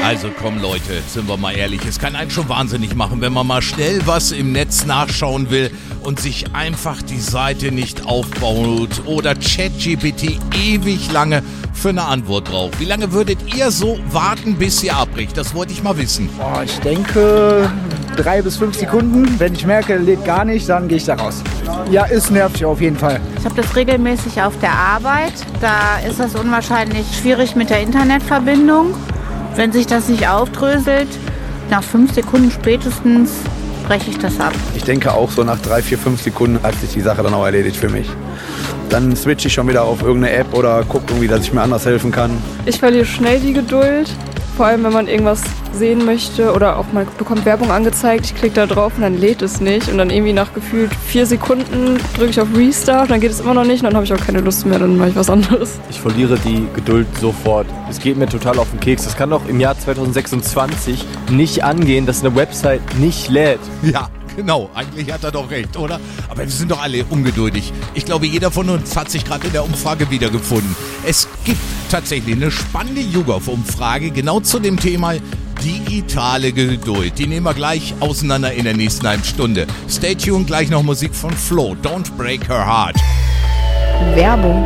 Also komm Leute, sind wir mal ehrlich, es kann einen schon wahnsinnig machen, wenn man mal schnell was im Netz nachschauen will und sich einfach die Seite nicht aufbaut oder ChatGPT ewig lange für eine Antwort braucht. Wie lange würdet ihr so warten, bis ihr abbricht? Das wollte ich mal wissen. Ich denke 3 bis 5 Sekunden. Wenn ich merke, lädt gar nicht, dann gehe ich da raus. Ja, ist nervig auf jeden Fall. Ich habe das regelmäßig auf der Arbeit. Da ist das unwahrscheinlich schwierig mit der Internetverbindung. Wenn sich das nicht aufdröselt, nach 5 Sekunden spätestens breche ich das ab. Ich denke auch so nach 3, 4, 5 Sekunden hat sich die Sache dann auch erledigt für mich. Dann switche ich schon wieder auf irgendeine App oder gucke irgendwie, dass ich mir anders helfen kann. Ich verliere schnell die Geduld, vor allem wenn man irgendwas sehen möchte oder auch man bekommt Werbung angezeigt, ich klicke da drauf und dann lädt es nicht und dann irgendwie nach gefühlt 4 Sekunden drücke ich auf Restart, dann geht es immer noch nicht und dann habe ich auch keine Lust mehr, dann mache ich was anderes. Ich verliere die Geduld sofort. Es geht mir total auf den Keks. Das kann doch im Jahr 2026 nicht angehen, dass eine Website nicht lädt. Ja, genau, eigentlich hat er doch recht, oder? Aber wir sind doch alle ungeduldig. Ich glaube, jeder von uns hat sich gerade in der Umfrage wiedergefunden. Es gibt tatsächlich eine spannende YouGov-Umfrage genau zu dem Thema digitale Geduld. Die nehmen wir gleich auseinander in der nächsten halben Stunde. Stay tuned, gleich noch Musik von Flo. Don't break her heart. Werbung.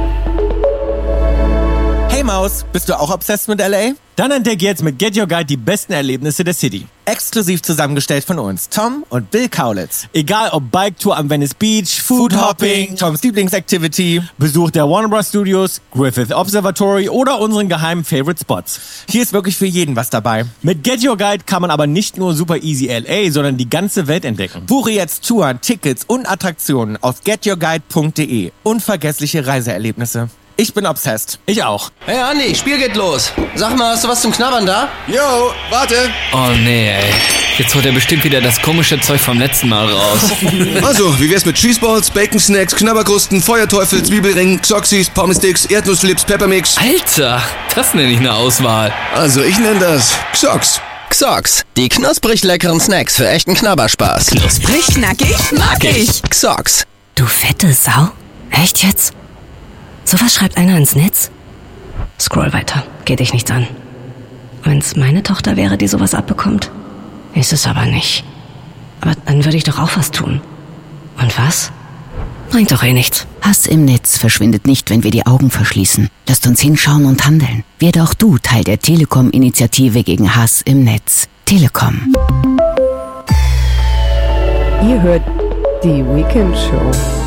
Hey Maus, bist du auch obsessed mit LA? Dann entdeck jetzt mit Get Your Guide die besten Erlebnisse der City. Exklusiv zusammengestellt von uns, Tom und Bill Kaulitz. Egal ob Bike-Tour am Venice Beach, Food-Hopping, Toms Lieblingsactivity, Besuch der Warner Bros. Studios, Griffith Observatory oder unseren geheimen Favorite Spots. Hier ist wirklich für jeden was dabei. Mit Get Your Guide kann man aber nicht nur super easy LA, sondern die ganze Welt entdecken. Buche jetzt Touren, Tickets und Attraktionen auf getyourguide.de. Unvergessliche Reiseerlebnisse. Ich bin obsessed. Ich auch. Hey Andi, Spiel geht los. Sag mal, hast du was zum Knabbern da? Yo, warte. Oh nee, ey. Jetzt holt er bestimmt wieder das komische Zeug vom letzten Mal raus. Also, wie wär's mit Cheeseballs, Bacon Snacks, Knabberkrusten, Feuerteufel, Zwiebelringen, Xoxis, Pommesticks, Erdnussflips, Peppermix? Alter, das nenne ich eine Auswahl. Also, ich nenne das Xox. Xox, die knusprig leckeren Snacks für echten Knabberspaß. Knusprig, knackig, mag ich. Xox. Du fette Sau? Echt jetzt? Sowas schreibt einer ins Netz? Scroll weiter, geht dich nichts an. Wenn's meine Tochter wäre, die sowas abbekommt. Ist es aber nicht. Aber dann würde ich doch auch was tun. Und was? Bringt doch eh nichts. Hass im Netz verschwindet nicht, wenn wir die Augen verschließen. Lasst uns hinschauen und handeln. Werde auch du Teil der Telekom-Initiative gegen Hass im Netz. Telekom. Ihr hört die Weekend Show.